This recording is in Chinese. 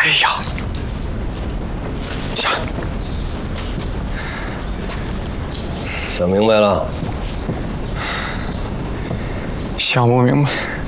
哎呀， 想明白了？ 想不明白。